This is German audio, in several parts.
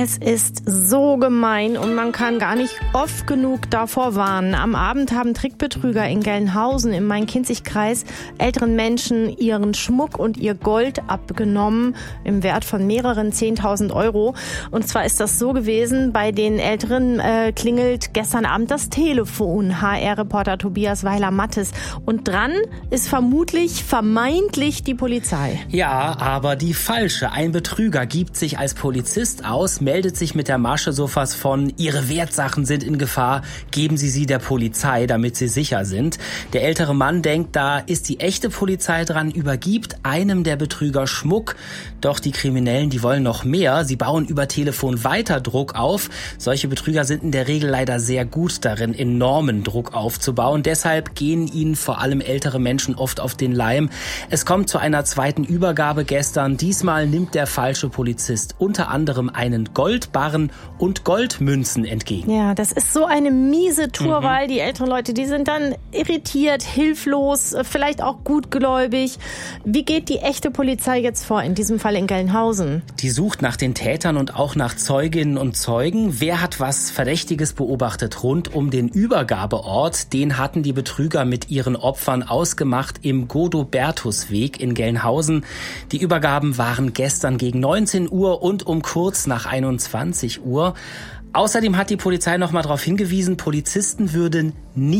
Es ist so gemein und man kann gar nicht oft genug davor warnen. Am Abend haben Trickbetrüger in Gelnhausen im Main-Kinzig-Kreis älteren Menschen ihren Schmuck und ihr Gold abgenommen im Wert von mehreren 10.000 Euro. Und zwar ist das so gewesen, bei den Älteren klingelt gestern Abend das Telefon. HR-Reporter Tobias Weiler-Mattes. Und dran ist vermeintlich die Polizei. Ja, aber die falsche. Ein Betrüger gibt sich als Polizist aus, meldet sich mit der Masche sowas von: Ihre Wertsachen sind in Gefahr, geben Sie sie der Polizei, damit Sie sicher sind. Der ältere Mann denkt, da ist die echte Polizei dran, übergibt einem der Betrüger Schmuck. Doch die Kriminellen, die wollen noch mehr. Sie bauen über Telefon weiter Druck auf. Solche Betrüger sind in der Regel leider sehr gut darin, enormen Druck aufzubauen. Deshalb gehen ihnen vor allem ältere Menschen oft auf den Leim. Es kommt zu einer zweiten Übergabe gestern. Diesmal nimmt der falsche Polizist unter anderem einen Goldbarren und Goldmünzen entgegen. Ja, das ist so eine miese Tour, weil die älteren Leute, die sind dann irritiert, hilflos, vielleicht auch gutgläubig. Wie geht die echte Polizei jetzt vor, in diesem Fall in Gelnhausen? Die sucht nach den Tätern und auch nach Zeuginnen und Zeugen. Wer hat was Verdächtiges beobachtet rund um den Übergabeort? Den hatten die Betrüger mit ihren Opfern ausgemacht im Godobertusweg in Gelnhausen. Die Übergaben waren gestern gegen 19 Uhr und um kurz nach 21 Uhr. Außerdem hat die Polizei noch mal darauf hingewiesen, Polizisten würden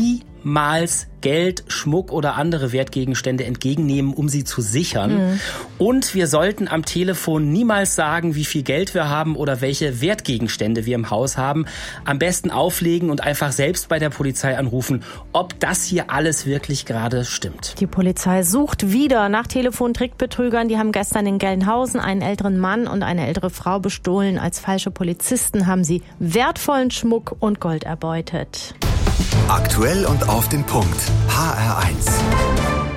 niemals Geld, Schmuck oder andere Wertgegenstände entgegennehmen, um sie zu sichern. Und wir sollten am Telefon niemals sagen, wie viel Geld wir haben oder welche Wertgegenstände wir im Haus haben. Am besten auflegen und einfach selbst bei der Polizei anrufen, ob das hier alles wirklich gerade stimmt. Die Polizei sucht wieder nach Telefontrickbetrügern. Die haben gestern in Gelnhausen einen älteren Mann und eine ältere Frau bestohlen. Als falsche Polizisten haben sie wertvollen Schmuck und Gold erbeutet. Aktuell und auf den Punkt. HR1.